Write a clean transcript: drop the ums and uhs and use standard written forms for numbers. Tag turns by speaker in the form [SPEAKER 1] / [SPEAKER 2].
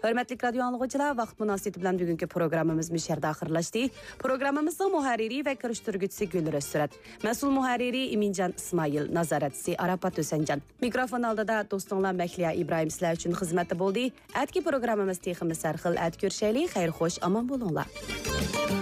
[SPEAKER 1] Hörmətli radio anlıqçılar, vaxt münasibəti bilan bugünkü proqramımız müşərdə axırlaşdı. Proqramımızın müharriri və kirişdirgüçüsü Gül Rəsrət, məsul müharriri İmincan İsmail, nazaratçısı Arafat Ösəncan. Mikrofon aldida dostunlar Məhliya İbrahim sizlər üçün xidmətdə boldu. Ətki proqramımız teximiz sərxil ət görüşəli, xeyir xoş, aman bolunlar.